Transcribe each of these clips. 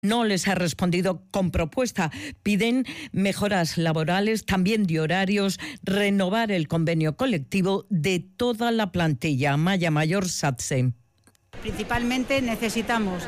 no les ha respondido con propuesta. Piden mejoras laborales, también de horarios, renovar el convenio colectivo de toda la plantilla. Maya Mayor, SATSE. Principalmente necesitamos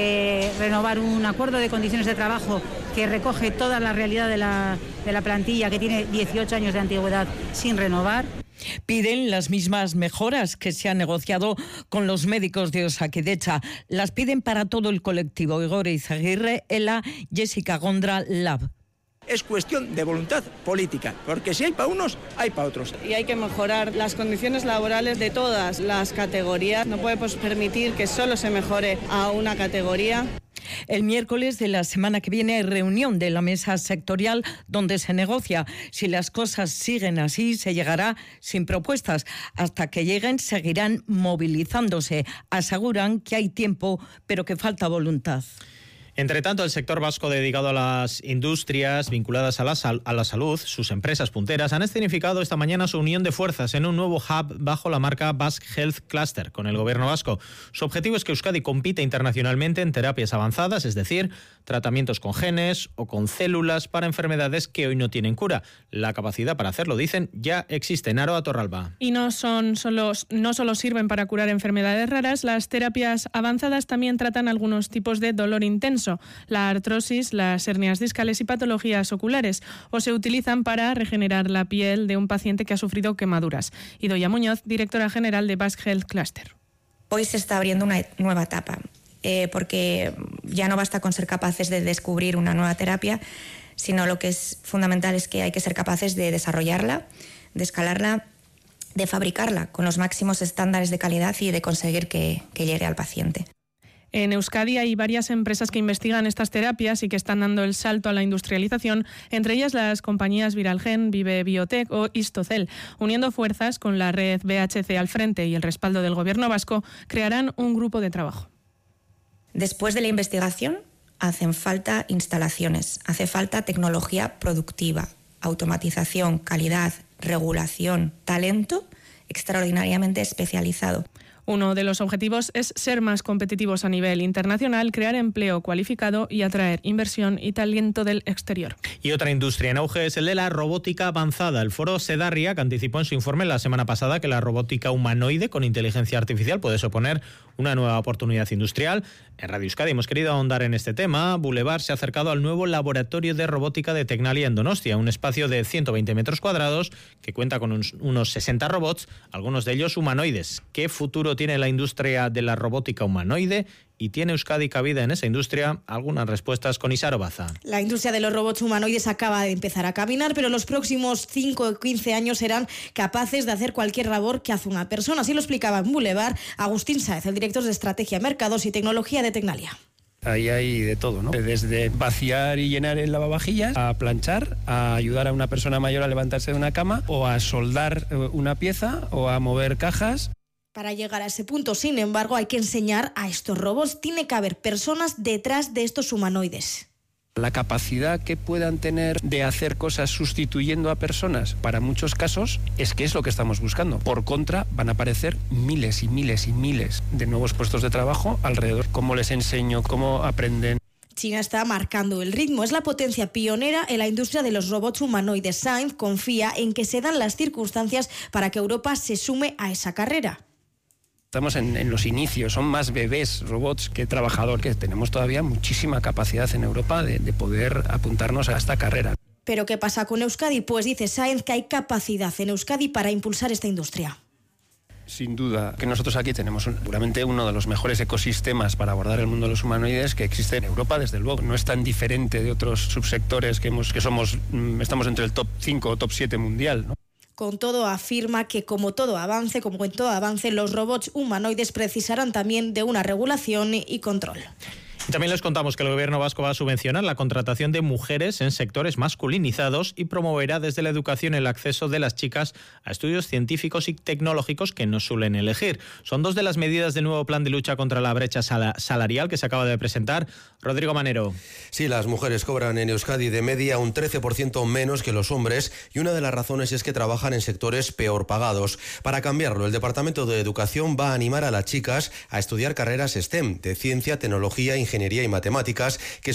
renovar un acuerdo de condiciones de trabajo que recoge toda la realidad de la plantilla, que tiene 18 años de antigüedad sin renovar. Piden las mismas mejoras que se han negociado con los médicos de Osakidetza. Las piden para todo el colectivo. Igor Izaguirre, ELA, Jessica Gondra, LAB. Es cuestión de voluntad política, porque si hay para unos, hay para otros. Y hay que mejorar las condiciones laborales de todas las categorías. No podemos permitir que solo se mejore a una categoría. El miércoles de la semana que viene hay reunión de la mesa sectorial donde se negocia. Si las cosas siguen así, se llegará sin propuestas. Hasta que lleguen, seguirán movilizándose. Aseguran que hay tiempo, pero que falta voluntad. Entre tanto, el sector vasco dedicado a las industrias vinculadas a la salud, sus empresas punteras, han escenificado esta mañana su unión de fuerzas en un nuevo hub bajo la marca Basque Health Cluster con el gobierno vasco. Su objetivo es que Euskadi compita internacionalmente en terapias avanzadas, es decir, tratamientos con genes o con células para enfermedades que hoy no tienen cura. La capacidad para hacerlo, dicen, ya existe. Naroa Torralba. Y no solo sirven para curar enfermedades raras, las terapias avanzadas también tratan algunos tipos de dolor intenso, la artrosis, las hernias discales y patologías oculares, o se utilizan para regenerar la piel de un paciente que ha sufrido quemaduras. Idoia Muñoz, directora general de Basque Health Cluster. Hoy se está abriendo una nueva etapa, porque ya no basta con ser capaces de descubrir una nueva terapia, sino lo que es fundamental es que hay que ser capaces de desarrollarla, de escalarla, de fabricarla con los máximos estándares de calidad y de conseguir que llegue al paciente. En Euskadi hay varias empresas que investigan estas terapias y que están dando el salto a la industrialización, entre ellas las compañías Viralgen, Vive Biotech o Histocell. Uniendo fuerzas con la red BHC al frente y el respaldo del gobierno vasco, crearán un grupo de trabajo. Después de la investigación, hacen falta instalaciones, hace falta tecnología productiva, automatización, calidad, regulación, talento extraordinariamente especializado. Uno de los objetivos es ser más competitivos a nivel internacional, crear empleo cualificado y atraer inversión y talento del exterior. Y otra industria en auge es el de la robótica avanzada. El foro Sedarriac anticipó en su informe la semana pasada que la robótica humanoide con inteligencia artificial puede suponer una nueva oportunidad industrial. En Radio Euskadi hemos querido ahondar en este tema. Boulevard se ha acercado al nuevo laboratorio de robótica de Tecnalia en Donostia, un espacio de 120 metros cuadrados que cuenta con unos 60 robots, algunos de ellos humanoides. ¿Qué futuro tiene la industria de la robótica humanoide? ¿Y tiene Euskadi cabida en esa industria? Algunas respuestas con Isaro Baza. La industria de los robots humanoides acaba de empezar a caminar, pero en los próximos 5 o 15 años serán capaces de hacer cualquier labor que hace una persona. Así lo explicaba en Boulevard Agustín Sáez, el director de Estrategia, Mercados y Tecnología de Tecnalia. Ahí hay de todo, ¿no? Desde vaciar y llenar el lavavajillas, a planchar, a ayudar a una persona mayor a levantarse de una cama, o a soldar una pieza, o a mover cajas. Para llegar a ese punto, sin embargo, hay que enseñar a estos robots. Tiene que haber personas detrás de estos humanoides. La capacidad que puedan tener de hacer cosas sustituyendo a personas, para muchos casos, es que es lo que estamos buscando. Por contra, van a aparecer miles y miles y miles de nuevos puestos de trabajo alrededor. ¿Cómo les enseño? ¿Cómo aprenden? China está marcando el ritmo. Es la potencia pionera en la industria de los robots humanoides. Sainz confía en que se dan las circunstancias para que Europa se sume a esa carrera. Estamos en los inicios, son más bebés robots que trabajadores, que tenemos todavía muchísima capacidad en Europa de poder apuntarnos a esta carrera. ¿Pero qué pasa con Euskadi? Pues dice Sáenz que hay capacidad en Euskadi para impulsar esta industria. Sin duda que nosotros aquí tenemos seguramente uno de los mejores ecosistemas para abordar el mundo de los humanoides que existe en Europa, desde luego. No es tan diferente de otros subsectores estamos entre el top 5 o top 7 mundial, ¿no? Con todo, afirma que como en todo avance, los robots humanoides precisarán también de una regulación y control. Y también les contamos que el gobierno vasco va a subvencionar la contratación de mujeres en sectores masculinizados y promoverá desde la educación el acceso de las chicas a estudios científicos y tecnológicos que no suelen elegir. Son dos de las medidas del nuevo plan de lucha contra la brecha salarial que se acaba de presentar. Rodrigo Manero. Sí, las mujeres cobran en Euskadi de media un 13% menos que los hombres y una de las razones es que trabajan en sectores peor pagados. Para cambiarlo, el Departamento de Educación va a animar a las chicas a estudiar carreras STEM, de ciencia, tecnología, ingeniería ingeniería y matemáticas, que